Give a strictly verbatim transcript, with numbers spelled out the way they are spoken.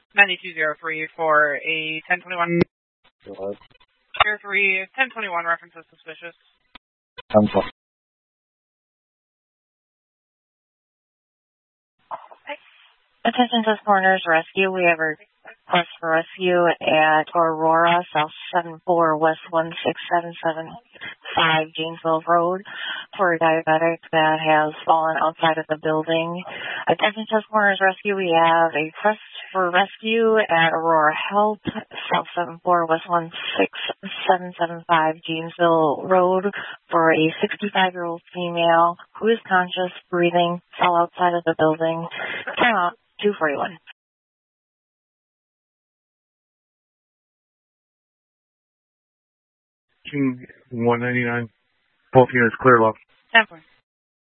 ninety-two oh three for a ten twenty-one. What? zero three, ten twenty-one references suspicious. ten twenty. Attention to Corners Rescue. We have a request for rescue at Aurora, South seven four West one six seven seven five Janesville Road for a diabetic that has fallen outside of the building. Attention to Corners Rescue. We have a request for rescue at Aurora Health, South seven four West one six seven seven five Janesville Road for a sixty-five-year-old female who is conscious, breathing, fell outside of the building. Time out. two forty-one. one ninety-nine. Both units clear, love. ten four.